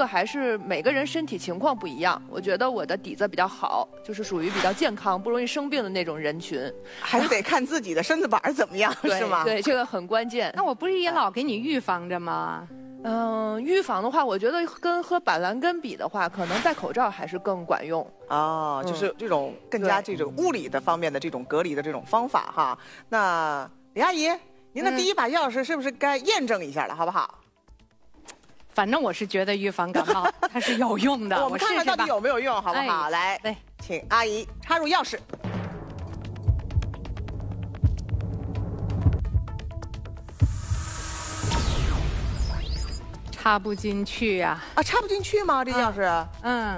个还是每个人身体情况不一样。我觉得我的底子比较好，就是属于比较健康、不容易生病的那种人群。 还是得看自己的身子板怎么样，是吗？ 对，这个很关键。 那我不是也老给你预防着吗？ 预防的话，我觉得跟喝板蓝根比的话，可能戴口罩还是更管用。 哦，就是这种更加这种物理的方面的这种隔离的这种方法哈。那李阿姨，您的第一把钥匙是不是该验证一下了，好不好？ 反正我是觉得预防感冒它是有用的， 我们看看到底有没有用，好不好？来，请阿姨插入钥匙。 插不进去呀！ 啊，插不进去吗？这钥匙？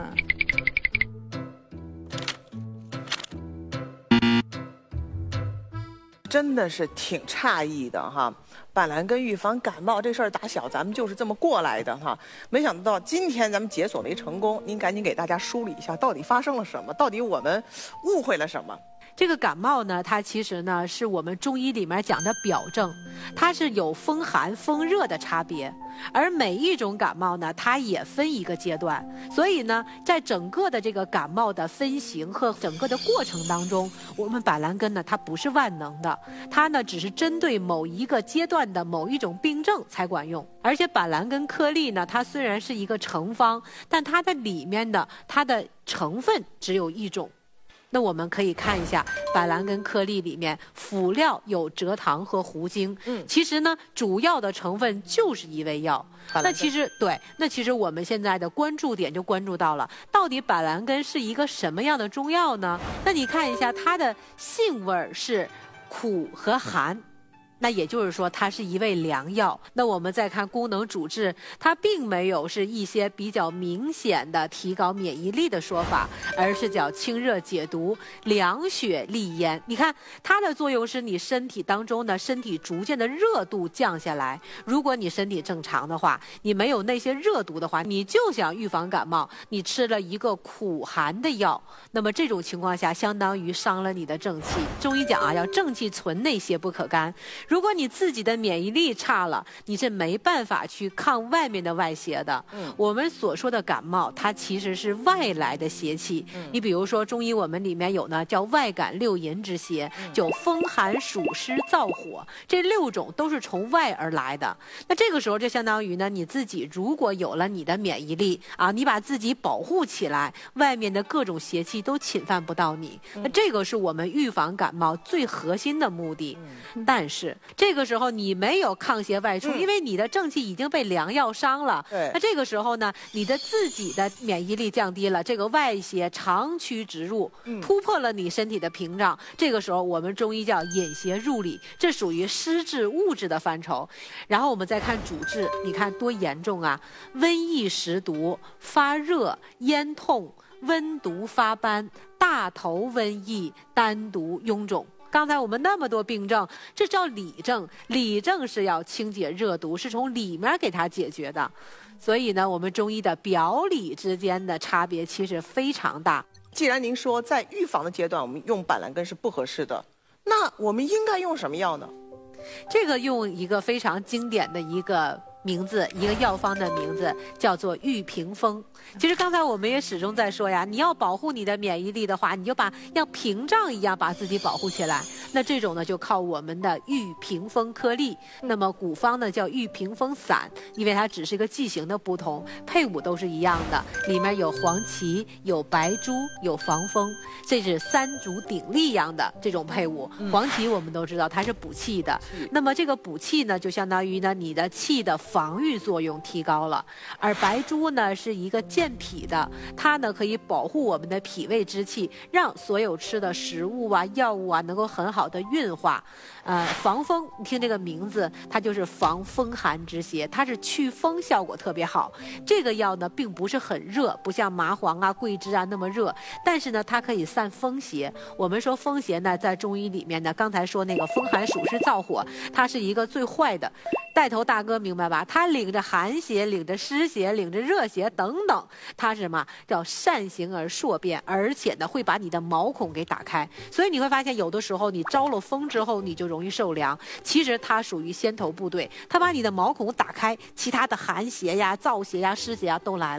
真的是挺诧异的哈。板蓝根预防感冒这事儿，打小咱们就是这么过来的哈。没想到今天咱们解锁没成功，您赶紧给大家梳理一下，到底发生了什么？到底我们误会了什么？ 这个感冒呢，它其实呢是我们中医里面讲的表症，它是有风寒、风热的差别，而每一种感冒呢，它也分一个阶段，所以呢，在整个的这个感冒的分型和整个的过程当中，我们板蓝根呢，它不是万能的，它呢只是针对某一个阶段的某一种病症才管用。而且板蓝根颗粒呢，它虽然是一个成方，但它的里面的它的成分只有一种。那我们可以看一下板蓝根颗粒里面辅料有蔗糖和胡精，其实呢主要的成分就是一味药。那其实我们现在的关注点就关注到了，到底板蓝根是一个什么样的中药呢？那你看一下它的性味是苦和寒。那也就是说，它是一味良药。那我们再看功能主治，它并没有是一些比较明显的提高免疫力的说法，而是叫清热解毒、凉血利咽。你看它的作用是你身体当中的身体逐渐的热度降下来。如果你身体正常的话，你没有那些热毒的话，你就想预防感冒，你吃了一个苦寒的药，那么这种情况下相当于伤了你的正气。中医讲啊，要正气存内，邪不可干。如果你自己的免疫力差了，你是没办法去抗外面的外邪的。我们所说的感冒，它其实是外来的邪气。你比如说中医我们里面有呢叫外感六淫之邪，就风寒暑湿燥火，这6种都是从外而来的。那这个时候就相当于呢，你自己如果有了你的免疫力啊，你把自己保护起来，外面的各种邪气都侵犯不到你。那这个是我们预防感冒最核心的目的。但是这个时候你没有抗邪外出，因为你的正气已经被良药伤了。那这个时候呢，你的自己的免疫力降低了，这个外邪长驱直入，突破了你身体的屏障。这个时候我们中医叫引邪入里，这属于湿滞物质的范畴。然后我们再看主治，你看多严重啊！瘟疫实毒、发热、咽痛、温毒发斑、大头瘟疫、单独臃肿。刚才我们那么多病症，这叫里症。里症是要清解热毒，是从里面给它解决的。所以呢，我们中医的表里之间的差别其实非常大。 既然您说在预防的阶段我们用板蓝根是不合适的，那我们应该用什么药呢？ 这个用一个非常经典的一个名字，一个药方的名字叫做玉屏风。其实刚才我们也始终在说呀，你要保护你的免疫力的话，你就把像屏障一样把自己保护起来。那这种呢，就靠我们的玉屏风颗粒。那么古方呢叫玉屏风散，因为它只是一个剂型的不同，配伍都是一样的，里面有黄芪、有白术、有防风，这是三足鼎立一样的这种配伍。黄芪我们都知道它是补气的，那么这个补气呢，就相当于呢你的气的防御作用提高了，而白术呢是一个健脾的，它呢可以保护我们的脾胃之气，让所有吃的食物啊、药物啊能够很好的运化。防风，你听这个名字，它就是防风寒之邪，它是祛风效果特别好。这个药呢并不是很热，不像麻黄啊、桂枝啊那么热，但是呢它可以散风邪。我们说风邪呢，在中医里面呢，刚才说那个风寒暑湿燥火，它是一个最坏的。带头大哥明白吧？他领着寒邪，领着湿邪，领着热邪等等，他是什么？叫善行而硕变，而且呢会把你的毛孔给打开。所以你会发现，有的时候你招了风之后，你就容易受凉。其实它属于先头部队，它把你的毛孔打开，其他的寒邪呀、燥邪呀、湿邪呀都来了。